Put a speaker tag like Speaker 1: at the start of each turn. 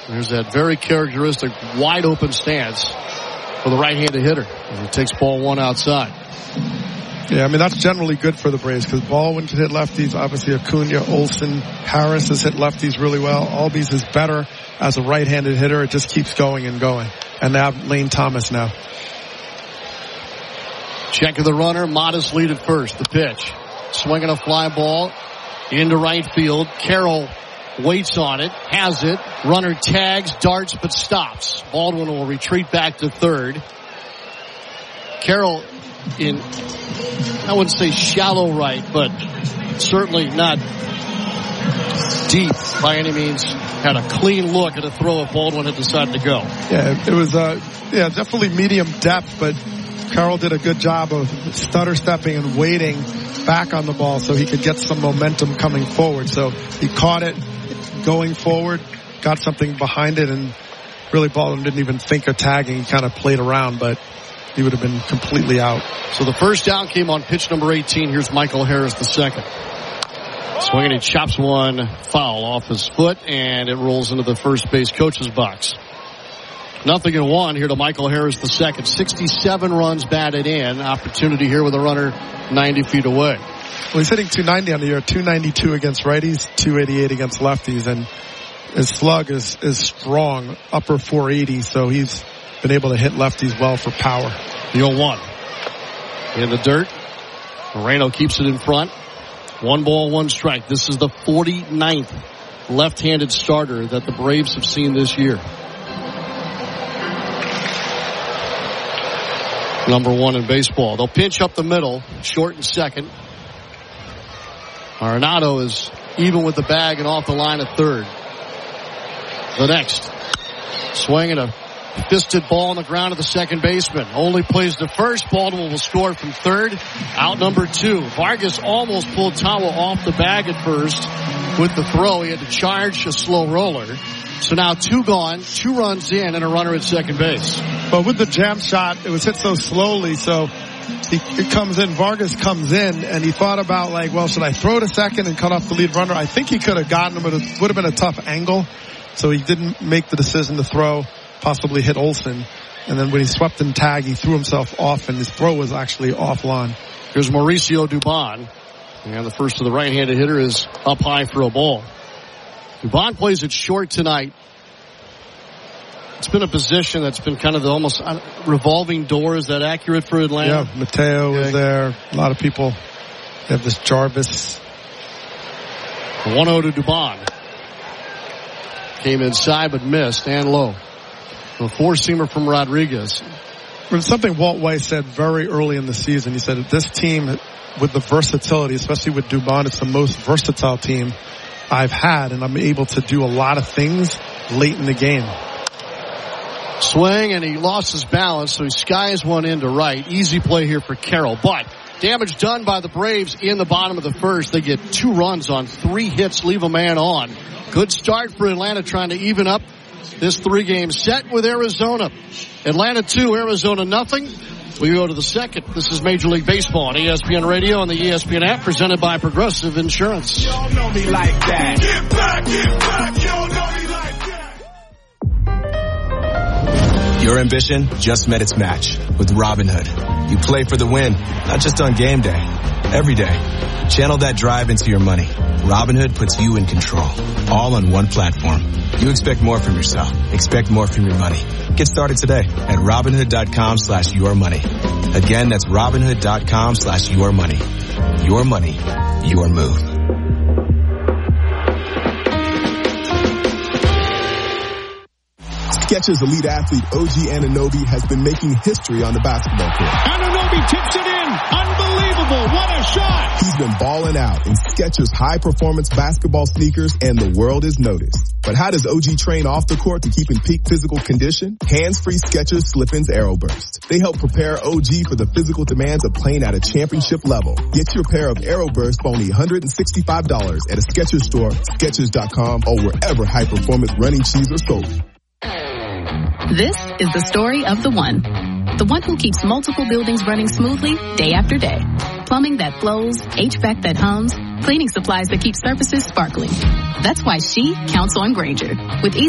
Speaker 1: There's that very characteristic wide open stance for the right-handed hitter as he takes ball one outside.
Speaker 2: Yeah, I mean, that's generally good for the Braves because Baldwin can hit lefties. Obviously, Acuna, Olsen, Harris has hit lefties really well. Albies is better as a right-handed hitter. It just keeps going and going. And now Lane Thomas now.
Speaker 1: Check of the runner, modest lead at first. The pitch. Swinging a fly ball into right field. Carroll waits on it, has it. Runner tags, darts, but stops. Baldwin will retreat back to third. Carroll in, I wouldn't say shallow right, but certainly not deep by any means. Had a clean look at a throw if Baldwin had decided to go.
Speaker 2: Yeah, it was definitely medium depth, but Carroll did a good job of stutter stepping and waiting back on the ball so he could get some momentum coming forward. So he caught it going forward, got something behind it, and really Baldwin didn't even think of tagging. He kind of played around, but he would have been completely out.
Speaker 1: So the first down came on pitch number 18. Here's Michael Harris, the second. Swinging, he chops one foul off his foot, and it rolls into the first base coach's box. 0-1 here to Michael Harris, the second. 67 runs batted in. Opportunity here with a runner 90 feet away.
Speaker 2: Well, he's hitting 290 on the year, 292 against righties, 288 against lefties, and his slug is strong, upper 480, so he's been able to hit lefties well for power.
Speaker 1: The 0-1. In the dirt. Moreno keeps it in front. 1 ball, 1 strike. This is the 49th left-handed starter that the Braves have seen this year. Number 1 in baseball. They'll pinch up the middle, short and second. Arenado is even with the bag and off the line at third. The next. Swinging a fisted ball on the ground to the second baseman. Only plays to first. Baldwin will score from third. Out number 2. Vargas almost pulled Tawa off the bag at first with the throw. He had to charge a slow roller. So now 2 gone, 2 runs in, and a runner at second base.
Speaker 2: But with the jam shot, it was hit so slowly, so it comes in. Vargas comes in, and he thought about, like, well, should I throw to second and cut off the lead runner? I think he could have gotten him, but it would have been a tough angle. So he didn't make the decision to throw, possibly hit Olsen. And then when he swept in tag, he threw himself off, and his throw was actually offline.
Speaker 1: Here's Mauricio Dubon. And the first of the right-handed hitter is up high for a ball. Dubon plays it short tonight. It's been a position that's been kind of the almost revolving door. Is that accurate for Atlanta?
Speaker 2: Yeah, Mateo is there. A lot of people have this Jarvis.
Speaker 1: 1-0 to Dubon. Came inside but missed and low. A 4-seamer from Rodriguez.
Speaker 2: It's something Walt Weiss said very early in the season. He said that this team, with the versatility, especially with Dubon, it's the most versatile team I've had, and I'm able to do a lot of things late in the game.
Speaker 1: Swing, and he lost his balance, so he skies one into right. Easy play here for Carroll, but damage done by the Braves in the bottom of the first. They get 2 runs on 3 hits, leave a man on. Good start for Atlanta trying to even up this 3-game set with Arizona. Atlanta 2, Arizona nothing. We go to the second. This is Major League Baseball on ESPN Radio and the ESPN app, presented by Progressive Insurance.
Speaker 3: You don't know me like that. Get back, you don't know me like that.
Speaker 4: Your ambition just met its match with Robinhood. You play for the win, not just on game day, every day. Channel that drive into your money. Robinhood puts you in control, all on one platform. You expect more from yourself. Expect more from your money. Get started today at Robinhood.com/yourmoney. Again, that's Robinhood.com/yourmoney. Your money, your move.
Speaker 5: Skechers elite athlete OG Anunoby has been making history on the basketball court.
Speaker 6: Anunoby tips it in. Unbelievable. What a shot.
Speaker 5: He's been balling out in Skechers high-performance basketball sneakers, and the world is noticed. But how does OG train off the court to keep in peak physical condition? Hands-free Skechers Slip-ins Aeroburst. They help prepare OG for the physical demands of playing at a championship level. Get your pair of Aeroburst for only $165 at a Skechers store, Skechers.com, or wherever high-performance running shoes are sold.
Speaker 7: This is the story of the one who keeps multiple buildings running smoothly day after day. Plumbing that flows, HVAC that hums, cleaning supplies that keep surfaces sparkling. That's why she counts on Grainger. With easy